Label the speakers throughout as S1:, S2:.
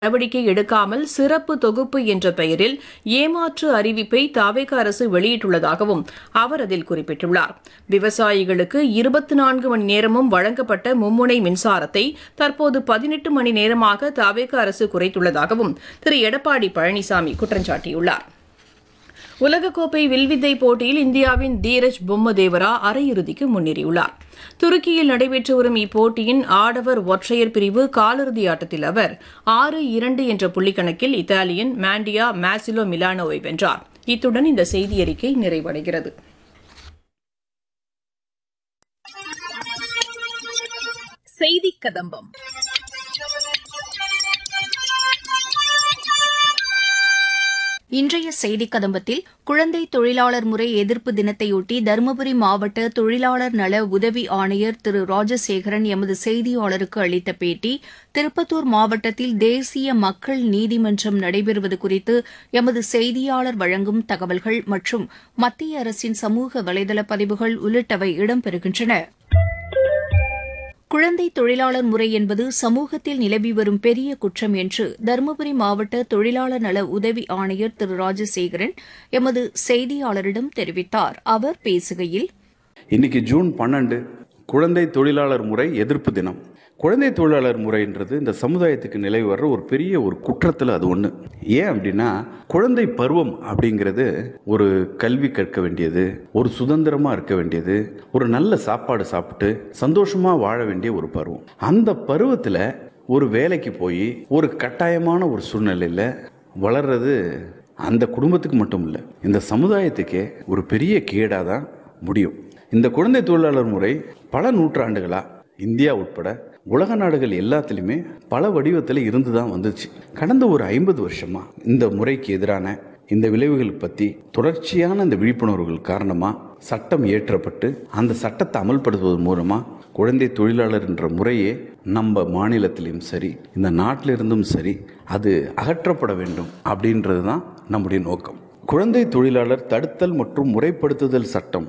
S1: நடவடிக்கை எடுக்காமல் சிறப்பு தொகுப்பு என்ற பெயரில் ஏமாற்று அறிவிப்பை தவேக அரசு வெளியிட்டுள்ளதாகவும் அவர் அதில் குறிப்பிட்டுள்ளார். விவசாயிகளுக்கு 24 மணி நேரமும் வழங்கப்பட்ட மும்முனை மின்சாரத்தை தற்போது 18 மணி நேரமாக தவேக அரசு குறைத்துள்ளதாகவும் திரு எடப்பாடி பழனிசாமி குற்றம் சாட்டியுள்ளார். உலகக்கோப்பை வில்வித்தை போட்டியில் இந்தியாவின் தீரஜ் பொம்மதேவரா அரையிறுதிக்கு முன்னேறியுள்ளார். துருக்கியில் நடைபெற்று வரும் இப்போட்டியின் ஆடவர் ஒற்றையர் பிரிவு காலிறுதி ஆட்டத்தில் அவர் 6-2 என்ற புள்ளிக்கணக்கில் இத்தாலியன் மாண்டியா மாசிலோ மிலானோவை வென்றார். இத்துடன் இந்த செய்தியறிக்கை நிறைவடைகிறது. செய்திக் கதம்பம்.
S2: இன்றைய செய்திக் கதம்பத்தில் குழந்தை தொழிலாளர் முறை எதிர்ப்பு தினத்தையொட்டி தருமபுரி மாவட்ட தொழிலாளர் நல உதவி ஆணையர் திரு ராஜசேகரன் எமது செய்தியாளருக்கு அளித்த பேட்டி, திருப்பத்தூர் மாவட்டத்தில் தேசிய மக்கள் நீதிமன்றம் நடைபெறுவது குறித்து எமது செய்தியாளர் வழங்கும் தகவல்கள் மற்றும் மத்திய அரசின் சமூக வலைதள பதிவுகள் உள்ளிட்டவை இடம்பெறுகின்றன. குழந்தை தொழிலாளர் முறை என்பது சமூகத்தில் நிலவி வரும் பெரிய குற்றம் என்று தருமபுரி மாவட்ட தொழிலாளர் நல உதவி ஆணையர் திரு ராஜசேகரன் எமது செய்தியாளரிடம் தெரிவித்தார். அவர் பேசுகையில்,
S3: இன்னைக்கு ஜூன் 12 குழந்தை தொழிலாளர் முறை எதிர்ப்பு தினம். குழந்தை தொழிலாளர் முறைன்றது இந்த சமுதாயத்துக்கு நிலவி வர்ற ஒரு பெரிய ஒரு குற்றத்தில் அது ஒன்று. ஏன் அப்படின்னா, குழந்தை பருவம் அப்படிங்கிறது ஒரு கல்வி கற்க வேண்டியது, ஒரு சுதந்திரமாக இருக்க வேண்டியது, ஒரு நல்ல சாப்பாடு சாப்பிட்டு சந்தோஷமாக வாழ வேண்டிய ஒரு பருவம். அந்த பருவத்தில் ஒரு வேலைக்கு போய் ஒரு கட்டாயமான ஒரு சூழ்நிலையில் வளர்றது அந்த குடும்பத்துக்கு மட்டும் இல்லை, இந்த சமுதாயத்துக்கே ஒரு பெரிய கேடாக தான் முடியும். இந்த குழந்தை தொழிலாளர் முறை பல நூற்றாண்டுகளாக இந்தியா உட்பட உலக நாடுகள் எல்லாத்துலேயுமே பல வடிவத்தில் இருந்து தான் வந்துச்சு. கடந்த ஒரு 50 வருஷமாக இந்த முறைக்கு எதிரான இந்த விளைவுகள் பற்றி தொடர்ச்சியான இந்த விழிப்புணர்வுகள் காரணமாக சட்டம் இயற்றப்பட்டு அந்த சட்டத்தை அமல்படுத்துவதன் மூலமாக குழந்தை தொழிலாளர் என்ற முறையே நம்ம மாநிலத்திலும் சரி இந்த நாட்டிலிருந்தும் சரி அது அகற்றப்பட வேண்டும் அப்படின்றது தான் நம்முடைய நோக்கம். குழந்தை தொழிலாளர் தடுத்தல் மற்றும் முறைப்படுத்துதல் சட்டம்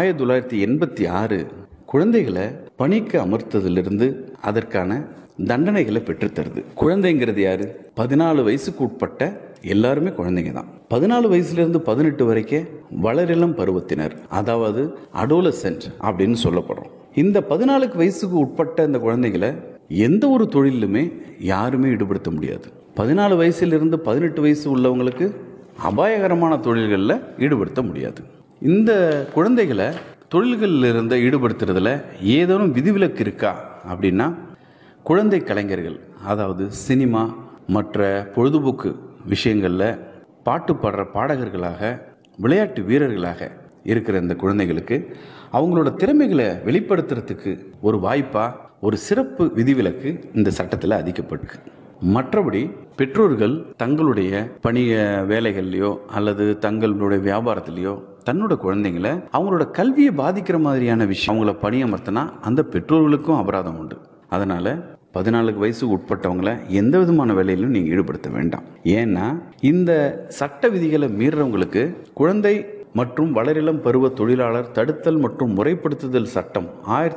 S3: 1986 குழந்தைகளை பணிக்கு அமர்த்ததிலிருந்து அதற்கான தண்டனைகளை பெற்றுத்தருது. குழந்தைங்கிறது யாரு? 14 வயசுக்கு உட்பட்ட எல்லாருமே குழந்தைங்க தான். 14 வயசுலேருந்து 18 வரைக்கும் வளரிளம் பருவத்தினர், அதாவது அடோலசென்ட் அப்படின்னு சொல்லப்படுறோம். இந்த 14 வயசுக்கு உட்பட்ட இந்த குழந்தைகளை எந்த ஒரு தொழிலுமே யாருமே ஈடுபடுத்த முடியாது. 14 வயசுலேருந்து 18 வயசு உள்ளவங்களுக்கு அபாயகரமான தொழில்களில் ஈடுபடுத்த முடியாது. இந்த குழந்தைகளை தொழில்களில் இருந்த ஈடுபடுத்துறதுல ஏதேனும் விதிவிலக்கு இருக்கா அப்படின்னா, குழந்தை கலைஞர்கள், அதாவது சினிமா மற்ற பொழுதுபோக்கு விஷயங்களில் பாட்டு பாடுற பாடகர்களாக, விளையாட்டு வீரர்களாக இருக்கிற இந்த குழந்தைகளுக்கு அவங்களோட திறமைகளை வெளிப்படுத்துறதுக்கு ஒரு வாய்ப்பாக ஒரு சிறப்பு விதிவிலக்கு இந்த சட்டத்தில் அதிகப்பட்டிருக்கு. மற்றபடி பெற்றோர்கள் தங்களுடைய பணிய வேலைகள்லையோ அல்லது தங்களுடைய வியாபாரத்திலையோ தன்னோட குழந்தைங்களை அவங்களோட கல்வியை பாதிக்கிற மாதிரியான விஷயம் அவங்கள பணியமர்த்தினா அந்த பெற்றோர்களுக்கும் அபராதம் உண்டு. அதனால் 14 வயசுக்கு உட்பட்டவங்களை எந்த விதமான வேலையிலும் நீங்கள் ஈடுபடுத்த வேண்டாம். ஏன்னா இந்த சட்ட விதிகளை மீறுறவங்களுக்கு குழந்தை மற்றும் வளரிளம் பருவ தொழிலாளர் தடுத்தல் மற்றும் முறைப்படுத்துதல் சட்டம்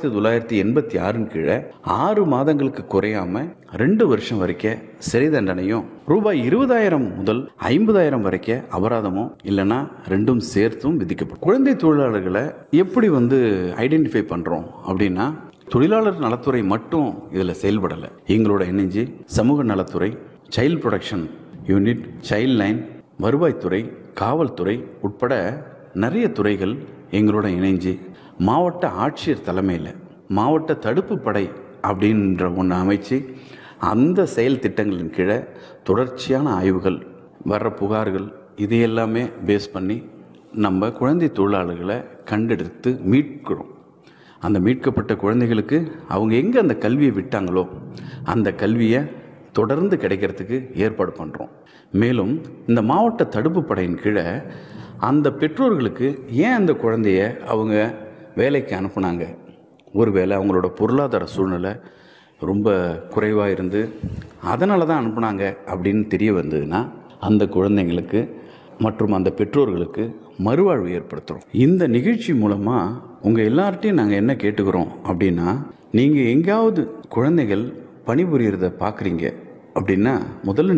S3: 1986 கீழே 6 மாதங்களுக்கு குறையாம 2 வருஷம் வரைக்கும் சிறை தண்டனையும் ரூபாய் 20,000 முதல் 50,000 வரைக்கும் அபராதமும் இல்லைன்னா ரெண்டும் சேர்த்தும் விதிக்கப்படும். குழந்தை தொழிலாளர்களை எப்படி ஐடென்டிஃபை பண்றோம் அப்படின்னா, தொழிலாளர் நலத்துறை மட்டும் இதில் செயல்படலை. எங்களோட இணைஞ்சு சமூக நலத்துறை, child protection unit, child line, வருவாய்த்துறை, காவல்துறை உட்பட நிறைய துறைகள் எங்களோட இணைஞ்சு மாவட்ட ஆட்சியர் தலைமையில் மாவட்ட தடுப்பு படை அப்படின்ற ஒன்று அமைச்சு அந்த செயல் திட்டங்களின் கீழே தொடர்ச்சியான ஆய்வுகள், வர்ற புகார்கள் இதையெல்லாமே பேஸ் பண்ணி நம்ம குழந்தை தொழிலாளர்களை கண்டெடுத்து மீட்கிறோம். அந்த மீட்கப்பட்ட குழந்தைகளுக்கு அவங்க எங்கே அந்த கல்வியை விட்டாங்களோ அந்த கல்வியை தொடர்ந்து கிடைக்கிறதுக்கு ஏற்பாடு பண்ணுறோம். மேலும் இந்த மாவட்ட தடுப்பு படையின் கீழே அந்த பெற்றோர்களுக்கு ஏன் அந்த குழந்தைய அவங்க வேலைக்கு அனுப்புனாங்க, ஒருவேளை அவங்களோட பொருளாதார சூழ்நிலை ரொம்ப குறைவாக இருந்து அதனால தான் அனுப்புனாங்க அப்படின்னு தெரிய வந்ததுன்னா அந்த குழந்தைங்களுக்கு மற்றும் அந்த பெற்றோர்களுக்கு மறுவாழ்வு ஏற்படுத்துகிறோம். இந்த நிகழ்ச்சி மூலமாக உங்கள் எல்லார்ட்டையும் நாங்கள் என்ன கேட்டுக்கிறோம் அப்படின்னா, நீங்கள் எங்கேயாவது குழந்தைகள் பணிபுரியறதை பார்க்குறீங்க அப்படின்னா முதல்ல